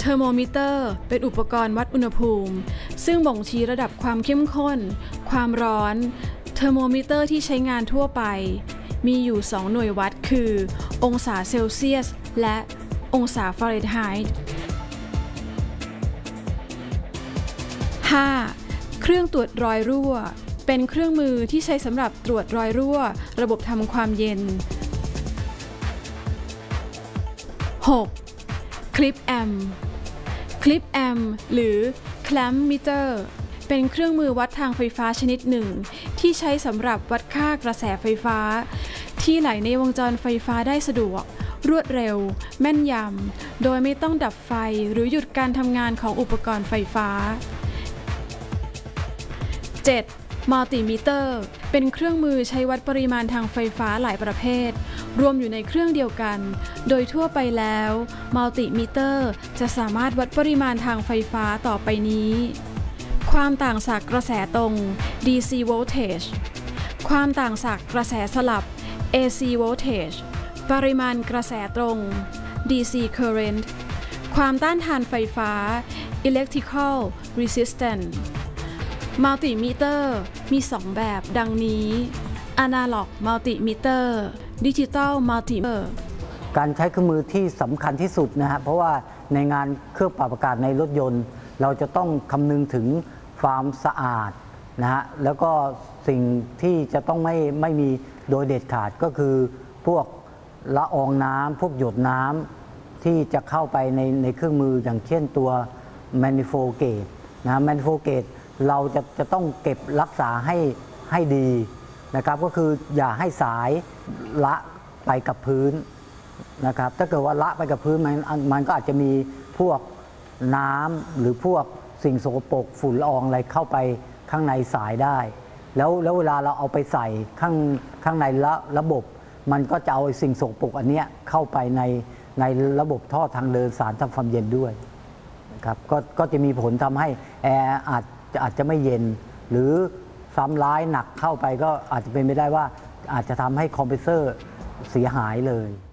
อร์โมมิเตอร์เป็นอุปกรณ์วัดอุณหภูมิซึ่งบ่งชี้ระดับความเข้มข้นความร้อนเทอร์โมมิเตอร์ที่ใช้งานทั่วไปมีอยู่2หน่วยวัดคือองศาเซลเซียสและองศาฟาเรนไฮต์ 5. เครื่องตรวจรอยรั่วเป็นเครื่องมือที่ใช้สำหรับตรวจรอยรั่วระบบทำความเย็น 6. คลิปแอมหรือ clamp meter เป็นเครื่องมือวัดทางไฟฟ้าชนิดหนึ่งที่ใช้สำหรับวัดค่ากระแสไฟฟ้าที่ไหลในวงจรไฟฟ้าได้สะดวกรวดเร็วแม่นยำโดยไม่ต้องดับไฟหรือหยุดการทำงานของอุปกรณ์ไฟฟ้า 7. มัลติมิเตอร์เป็นเครื่องมือใช้วัดปริมาณทางไฟฟ้าหลายประเภทรวมอยู่ในเครื่องเดียวกันโดยทั่วไปแล้วมัลติมิเตอร์จะสามารถวัดปริมาณทางไฟฟ้าต่อไปนี้ความต่างศักย์กระแสตรง DC voltage ความต่างศักย์กระแสสลับ AC voltage ปริมาณกระแสตรง DC current ความต้านทานไฟฟ้า Electrical resistance มัลติมิเตอร์มี2แบบดังนี้ Analog multimeter Digital multimeter การใช้เครื่องมือที่สำคัญที่สุดนะฮะเพราะว่าในงานเครื่องปรับอากาศในรถยนต์เราจะต้องคำนึงถึงความสะอาดนะฮะแล้วก็สิ่งที่จะต้องไม่มีโดยเด็ดขาดก็คือพวกละอองน้ำพวกหยดน้ำที่จะเข้าไปในเครื่องมืออย่างเช่นตัว manifold gauge นะ manifold gauge เราจะต้องเก็บรักษาให้ดีนะครับก็คืออย่าให้สายละไปกับพื้นนะครับถ้าเกิดว่าละไปกับพื้นมันก็อาจจะมีพวกน้ำหรือพวกสิ่งสกปรกฝุ่นละอองอะไรเข้าไปข้างในสายได้แล้วเวลาเราเอาไปใส่ข้างในระบบมันก็จะเอาสิ่งสกปรกอันนี้เข้าไปในระบบท่อทางเดินสารทำความเย็นด้วยนะครับก็จะมีผลทำให้แอร์อาจจะไม่เย็นหรือซ้ำร้ายหนักเข้าไปก็อาจจะเป็นไปได้ว่าอาจจะทำให้คอมเพรสเซอร์เสียหายเลย